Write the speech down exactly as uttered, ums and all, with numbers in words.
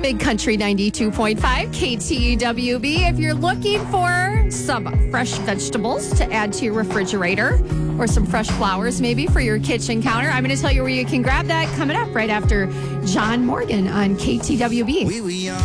Big Country ninety-two point five, K T E W B. If you're looking for some fresh vegetables to add to your refrigerator or some fresh flowers maybe for your kitchen counter, I'm going to tell you where you can grab that coming up right after John Morgan on K T W B. We were young.